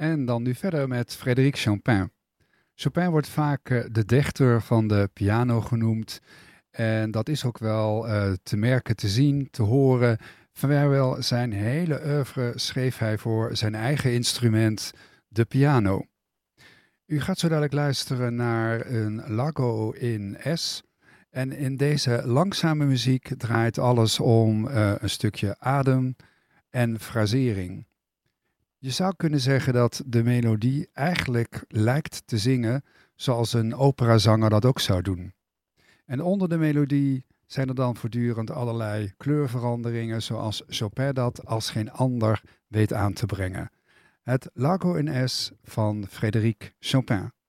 En dan nu verder met Frédéric Chopin. Chopin wordt vaak de dichter van de piano genoemd. En dat is ook wel te merken, te zien, te horen. Vrijwel zijn hele oeuvre schreef hij voor zijn eigen instrument, de piano. U gaat zo dadelijk luisteren naar een Lago in S. En in deze langzame muziek draait alles om een stukje adem en frasering. Je zou kunnen zeggen dat de melodie eigenlijk lijkt te zingen zoals een operazanger dat ook zou doen. En onder de melodie zijn er dan voortdurend allerlei kleurveranderingen zoals Chopin dat als geen ander weet aan te brengen. Het Lago in S van Frédéric Chopin.